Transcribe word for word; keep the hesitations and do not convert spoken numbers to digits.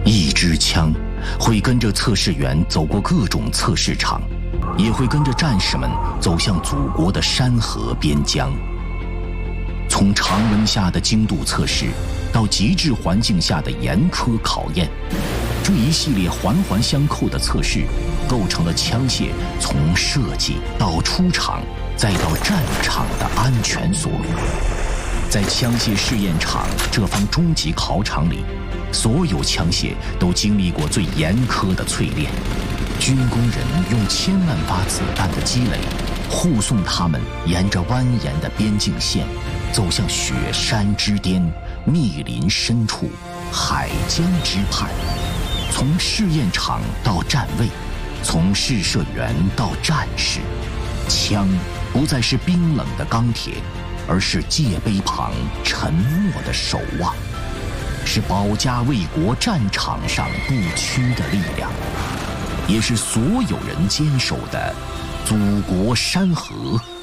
一支枪会跟着测试员走过各种测试场，也会跟着战士们走向祖国的山河边疆。从常温下的精度测试，到极致环境下的严苛考验，这一系列环环相扣的测试，构成了枪械从设计到出厂再到战场的安全锁。在枪械试验场这方终极考场里，所有枪械都经历过最严苛的淬炼。军工人用千万发子弹的积累，护送他们沿着蜿蜒的边境线，走向雪山之巅、密林深处、海疆之畔。从试验场到站位，从试射员到战士，枪不再是冰冷的钢铁，而是界碑旁沉默的守望，是保家卫国战场上不屈的力量，也是所有人坚守的祖国山河